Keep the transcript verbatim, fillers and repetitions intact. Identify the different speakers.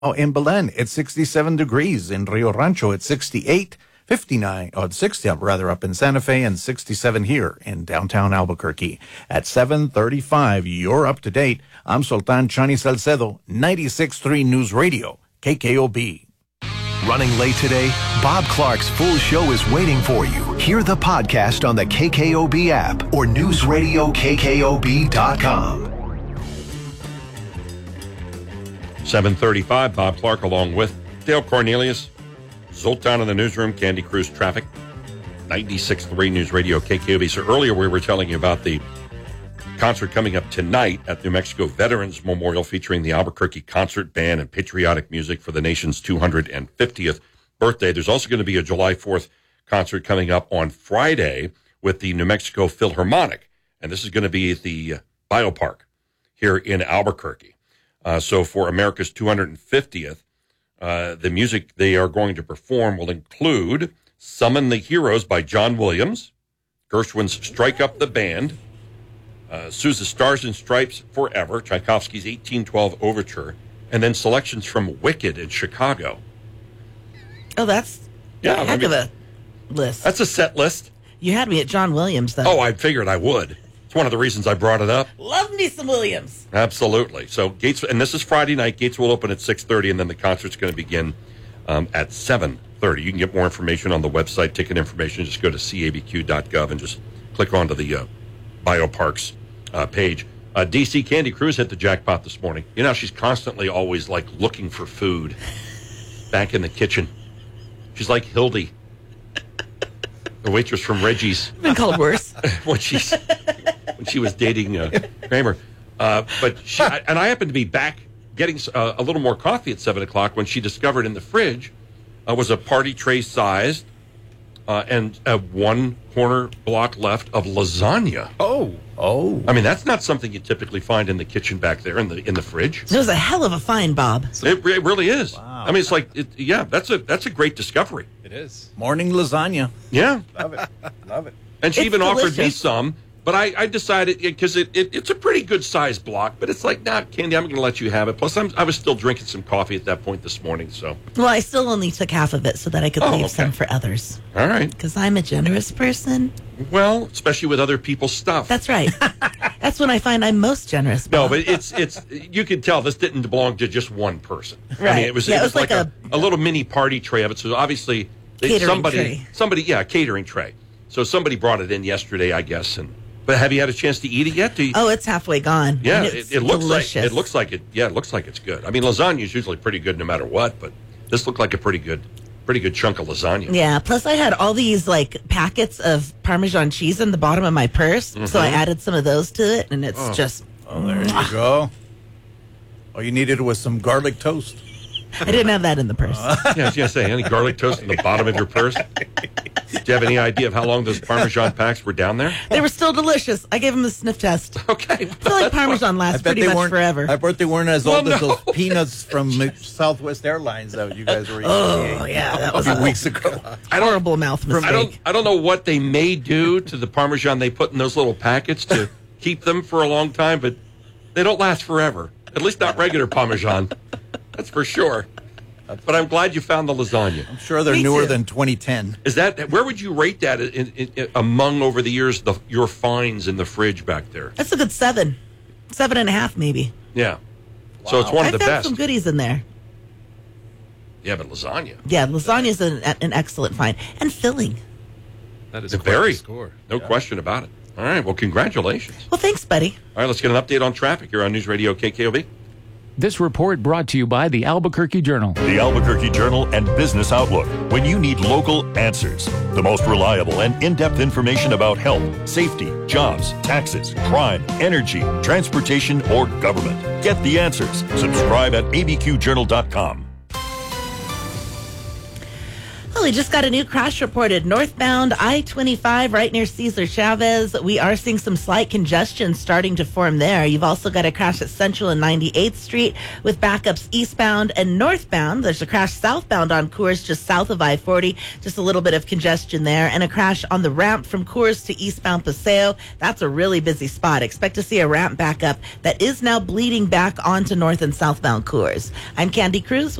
Speaker 1: Oh, in Belen, it's sixty-seven degrees. In Rio Rancho, it's sixty-eight, fifty-nine, or sixty, rather, up in Santa Fe, and sixty-seven here in downtown Albuquerque. At seven thirty-five, you're up to date. I'm Sultan Chani Salcedo, ninety-six point three News Radio, K K O B.
Speaker 2: Running late today? Bob Clark's full show is waiting for you. Hear the podcast on the K K O B app or news radio K K O B dot com.
Speaker 3: seven thirty-five, Bob Clark along with Dale Cornelius, Zoltan in the newsroom, Candy Cruz Traffic, ninety-six point three News Radio K K O B. So earlier we were telling you about the concert coming up tonight at New Mexico Veterans Memorial featuring the Albuquerque Concert Band and patriotic music for the nation's two hundred fiftieth birthday. There's also going to be a July fourth concert coming up on Friday with the New Mexico Philharmonic, and this is going to be at the Biopark here in Albuquerque. Uh, so for America's two hundred fiftieth, uh, the music they are going to perform will include Summon the Heroes by John Williams, Gershwin's Strike Up the Band, uh, Sousa's Stars and Stripes Forever, Tchaikovsky's eighteen twelve Overture, and then selections from Wicked in Chicago.
Speaker 4: Oh, that's
Speaker 3: yeah,
Speaker 4: a heck
Speaker 3: I mean,
Speaker 4: of a list.
Speaker 3: That's a set list.
Speaker 4: You had me at John Williams, though.
Speaker 3: Oh, I figured I would. It's one of the reasons I brought it up.
Speaker 4: Love me some Williams.
Speaker 3: Absolutely. So Gates, and this is Friday night. Gates will open at six thirty, and then the concert's going to begin um, at seven thirty. You can get more information on the website, ticket information. Just go to C A B Q dot gov and just click onto the uh, Bioparks uh, page. Uh, D C Candy Cruz hit the jackpot this morning. You know, she's constantly always like looking for food back in the kitchen. She's like Hildy, the waitress from Reggie's.
Speaker 4: Been called worse.
Speaker 3: when she's when she was dating uh, Kramer. Uh, but she, I, and I happened to be back getting uh, a little more coffee at seven o'clock when she discovered in the fridge uh, was a party tray sized uh, and uh, one corner block left of lasagna.
Speaker 1: Oh, oh.
Speaker 3: I mean, that's not something you typically find in the kitchen back there in the in the fridge.
Speaker 4: It was a hell of a find, Bob.
Speaker 3: It, it really is.
Speaker 1: Wow.
Speaker 3: I mean, it's like, it, yeah, that's a that's a great discovery.
Speaker 5: It is.
Speaker 1: Morning lasagna.
Speaker 3: Yeah.
Speaker 5: Love it. Love it.
Speaker 3: And she
Speaker 4: It's
Speaker 3: even offered me
Speaker 4: delicious.
Speaker 3: some, but I, I decided, because it, it, it's a pretty good size block, but it's like, nah, Candy, I'm going to let you have it. Plus, I'm, I was still drinking some coffee at that point this morning, so.
Speaker 4: Well, I still only took half of it so that I could
Speaker 3: Oh,
Speaker 4: leave
Speaker 3: okay.
Speaker 4: some for others.
Speaker 3: All right.
Speaker 4: Because I'm a generous person.
Speaker 3: Well, especially with other people's stuff.
Speaker 4: That's right. That's when I find I'm most generous,
Speaker 3: No,
Speaker 4: Bob.
Speaker 3: but it's, it's you can tell this didn't belong to just one person. I mean,
Speaker 4: Right.
Speaker 3: it was,
Speaker 4: Yeah,
Speaker 3: it was like, a, a little mini party tray of it. So obviously, they,
Speaker 4: Catering
Speaker 3: somebody,
Speaker 4: tray.
Speaker 3: somebody, yeah, catering tray. So somebody brought it in yesterday, I guess. And But have you had a chance to eat it yet? Do you,
Speaker 4: Oh, it's halfway gone.
Speaker 3: Yeah,
Speaker 4: And
Speaker 3: it,
Speaker 4: it's
Speaker 3: it looks
Speaker 4: delicious.
Speaker 3: like it looks like it. Yeah, it looks like it's good. I mean, lasagna is usually pretty good no matter what, but this looked like a pretty good, pretty good chunk of lasagna.
Speaker 4: Yeah, plus I had all these like packets of Parmesan cheese in the bottom of my purse, so I added some of those to it, and it's just.
Speaker 1: Oh, there you go. All you needed was some garlic toast.
Speaker 4: I didn't have that in the purse.
Speaker 3: Yeah, I was gonna say, any garlic toast in the bottom of your purse? Do you have any idea of how long those Parmesan packs were down there?
Speaker 4: They were still delicious. I gave them a sniff test.
Speaker 3: Okay,
Speaker 4: I feel like Parmesan lasts pretty much
Speaker 1: weren't.
Speaker 4: forever.
Speaker 1: I bet they weren't as
Speaker 3: Well,
Speaker 1: old as
Speaker 3: no.
Speaker 1: those peanuts from Southwest Airlines that you guys were eating.
Speaker 4: Oh, yeah, that was
Speaker 1: a few
Speaker 4: a
Speaker 1: weeks ago.
Speaker 4: horrible mouth mistake.
Speaker 3: I don't, I don't know what they may do to the Parmesan they put in those little packets to keep them for a long time, but they don't last forever. At least not regular Parmesan. That's for sure. But I'm glad you found the lasagna.
Speaker 1: I'm sure they're
Speaker 4: Me
Speaker 1: newer
Speaker 4: too.
Speaker 1: than twenty ten.
Speaker 3: Is that where would you rate that in, in, in, among over the years the your finds in the fridge back there?
Speaker 4: That's a good seven. Seven and a half, maybe.
Speaker 3: Yeah. So it's one
Speaker 4: I
Speaker 3: of the
Speaker 4: found
Speaker 3: best.
Speaker 4: some goodies in there.
Speaker 3: Yeah, but lasagna.
Speaker 4: Yeah, lasagna's an, an excellent find. And filling.
Speaker 5: That is
Speaker 3: A
Speaker 5: quite
Speaker 3: very
Speaker 5: a score.
Speaker 3: No question about it. All right. Well, congratulations.
Speaker 4: Well, thanks, buddy.
Speaker 3: All right. Let's get an update on traffic here on News Radio K K O B.
Speaker 6: This report brought to you by the Albuquerque Journal.
Speaker 7: The Albuquerque Journal and Business Outlook. When you need local answers, the most reliable and in-depth information about health, safety, jobs, taxes, crime, energy, transportation, or government. Get the answers. Subscribe at A B Q journal dot com.
Speaker 4: Well, we just got a new crash reported northbound I twenty-five right near Cesar Chavez. We are seeing some slight congestion starting to form there. You've also got a crash at Central and ninety-eighth Street with backups eastbound and northbound. There's a crash southbound on Coors just south of I forty. Just a little bit of congestion there. And a crash on the ramp from Coors to eastbound Paseo. That's a really busy spot. Expect to see a ramp backup that is now bleeding back onto north and southbound Coors. I'm Candy Cruz.